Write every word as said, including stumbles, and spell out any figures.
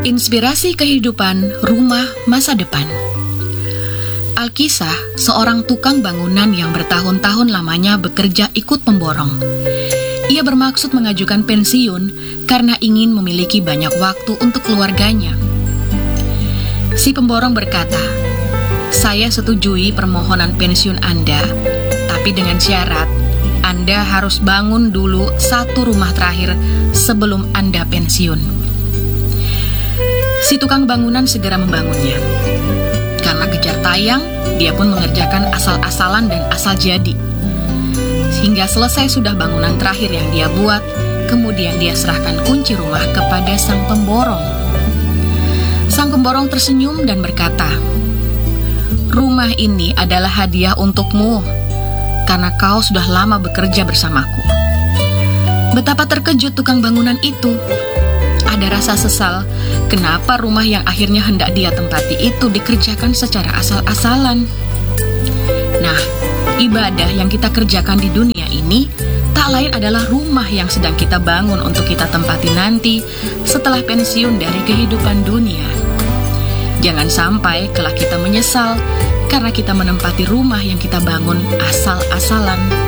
Inspirasi kehidupan rumah masa depan. Alkisah, seorang tukang bangunan yang bertahun-tahun lamanya bekerja ikut pemborong. Ia bermaksud mengajukan pensiun karena ingin memiliki banyak waktu untuk keluarganya. Si pemborong berkata, "Saya setujui permohonan pensiun Anda, tapi dengan syarat Anda harus bangun dulu satu rumah terakhir sebelum Anda pensiun." Si tukang bangunan segera membangunnya. Karena kejar tayang, dia pun mengerjakan asal-asalan dan asal jadi. Hingga selesai sudah bangunan terakhir yang dia buat, kemudian dia serahkan kunci rumah kepada sang pemborong. Sang pemborong tersenyum dan berkata, "Rumah ini adalah hadiah untukmu, karena kau sudah lama bekerja bersamaku." Betapa terkejut tukang bangunan itu. Ada rasa sesal, kenapa rumah yang akhirnya hendak dia tempati itu dikerjakan secara asal-asalan. Nah, ibadah yang kita kerjakan di dunia ini tak lain adalah rumah yang sedang kita bangun untuk kita tempati nanti setelah pensiun dari kehidupan dunia. Jangan sampai kelak kita menyesal karena kita menempati rumah yang kita bangun asal-asalan.